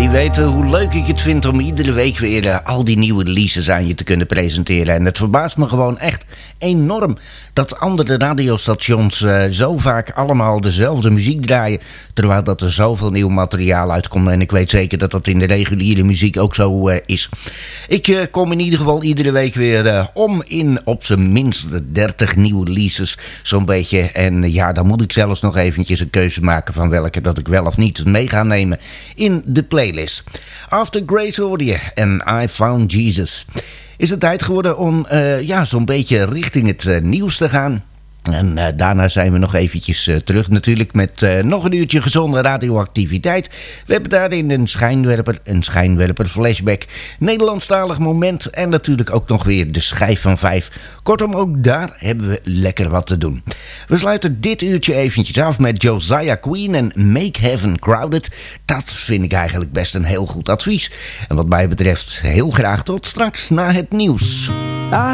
die weten hoe leuk ik het vind om iedere week weer al die nieuwe releases aan je te kunnen presenteren. En het verbaast me gewoon echt enorm dat andere radiostations zo vaak allemaal dezelfde muziek draaien, terwijl dat er zoveel nieuw materiaal uitkomt. En ik weet zeker dat dat in de reguliere muziek ook zo is. Ik kom in ieder geval iedere week weer om in op zijn minst 30 nieuwe releases, zo'n beetje. En ja, dan moet ik zelfs nog eventjes een keuze maken van welke dat ik wel of niet mee ga nemen in de playlist. After Grace hoorde je en I Found Jesus. Is het tijd geworden om zo'n beetje richting het nieuws te gaan. En daarna zijn we nog eventjes terug natuurlijk met nog een uurtje gezonde radioactiviteit. We hebben daarin een schijnwerper flashback, Nederlandstalig moment en natuurlijk ook nog weer de schijf van 5. Kortom, ook daar hebben we lekker wat te doen. We sluiten dit uurtje eventjes af met Josiah Queen en Make Heaven Crowded. Dat vind ik eigenlijk best een heel goed advies. En wat mij betreft heel graag tot straks na het nieuws.